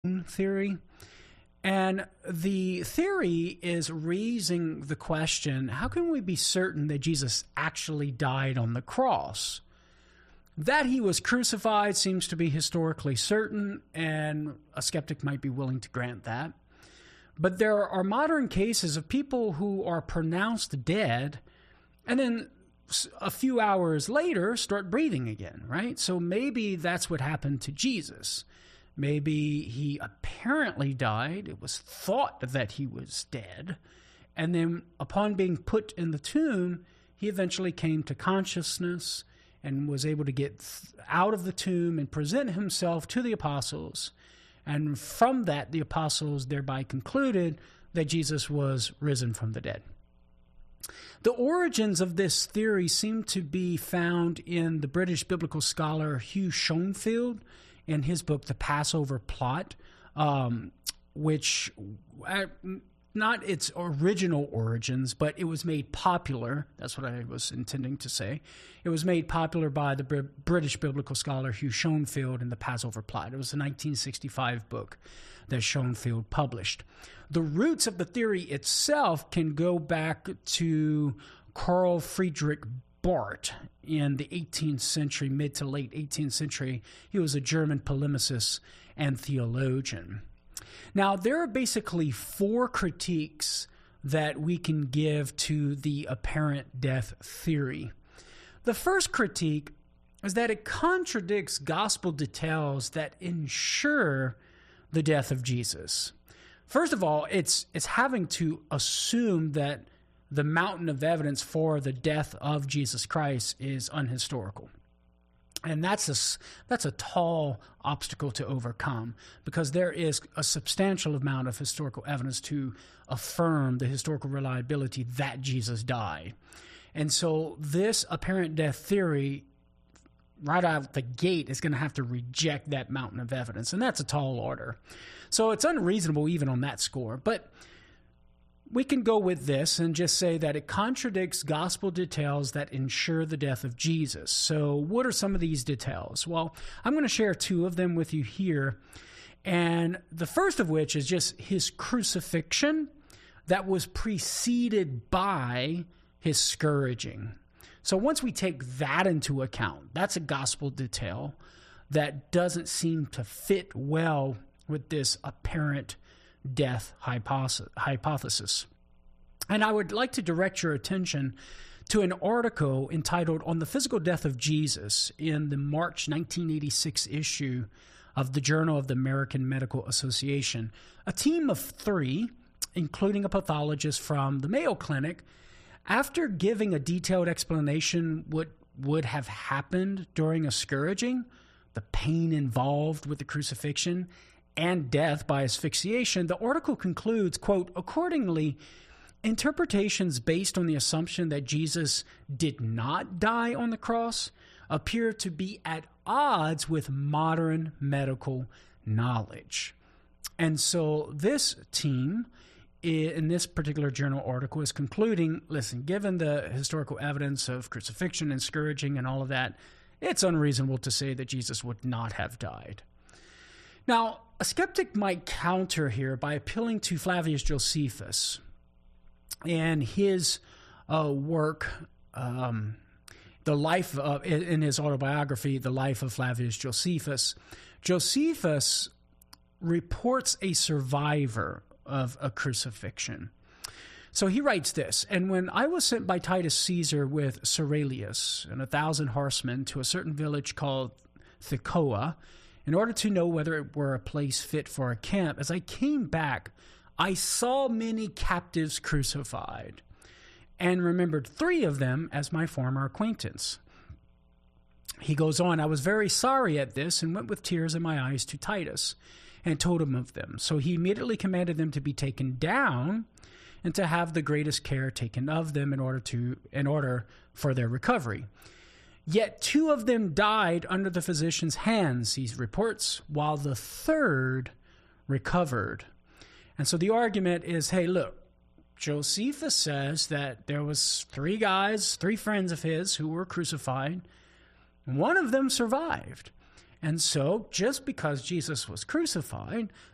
theory. And the theory is raising the question, how can we be certain that Jesus actually died on the cross? That he was crucified seems to be historically certain, and a skeptic might be willing to grant that. But there are modern cases of people who are pronounced dead and then a few hours later start breathing again, right? So maybe that's what happened to Jesus. Maybe he apparently died. It was thought that he was dead. And then upon being put in the tomb, he eventually came to consciousness and was able to get out of the tomb and present himself to the apostles. And from that, the apostles thereby concluded that Jesus was risen from the dead. The origins of this theory seem to be found in the British biblical scholar Hugh Schonfield in his book, The Passover Plot, which, not its original origins, but it was made popular. That's what I was intending to say. It was made popular by the British biblical scholar Hugh Schonfield in The Passover Plot. It was a 1965 book that Schonfield published. The roots of the theory itself can go back to Carl Friedrich Barth in the 18th century, mid to late 18th century. He was a German polemicist and theologian. Now, there are basically four critiques that we can give to the apparent death theory. The first critique is that it contradicts gospel details that ensure the death of Jesus. First of all, it's having to assume that the mountain of evidence for the death of Jesus Christ is unhistorical. And that's a tall obstacle to overcome, because there is a substantial amount of historical evidence to affirm the historical reliability that Jesus died. And so this apparent death theory, right out the gate, is going to have to reject that mountain of evidence. And that's a tall order. So it's unreasonable even on that score. But we can go with this and just say that it contradicts gospel details that ensure the death of Jesus. So what are some of these details? Well, I'm going to share two of them with you here. And the first of which is just his crucifixion that was preceded by his scourging. So once we take that into account, that's a gospel detail that doesn't seem to fit well with this apparent death hypothesis. And I would like to direct your attention to an article entitled On the Physical Death of Jesus in the March 1986 issue of the Journal of the American Medical Association. A team of three, including a pathologist from the Mayo Clinic, after giving a detailed explanation what would have happened during a scourging, the pain involved with the crucifixion, and death by asphyxiation, the article concludes, quote, accordingly, interpretations based on the assumption that Jesus did not die on the cross appear to be at odds with modern medical knowledge. And so this team, in this particular journal article, is concluding, listen, given the historical evidence of crucifixion and scourging and all of that, it's unreasonable to say that Jesus would not have died. Now, a skeptic might counter here by appealing to Flavius Josephus and his work, the life of, in his autobiography, The Life of Flavius Josephus. Josephus reports a survivor of a crucifixion. So he writes this, and when I was sent by Titus Caesar with Ceralius and 1,000 horsemen to a certain village called Thecoa, in order to know whether it were a place fit for a camp, as I came back, I saw many captives crucified, and remembered 3 of them as my former acquaintance. He goes on, I was very sorry at this, and went with tears in my eyes to Titus, and told him of them. So he immediately commanded them to be taken down, and to have the greatest care taken of them in order for their recovery. Yet 2 of them died under the physician's hands, he reports, while the 3rd recovered. And so the argument is, hey, look, Josephus says that there was 3 guys, 3 friends of his who were crucified. 1 of them survived. And so just because Jesus was crucified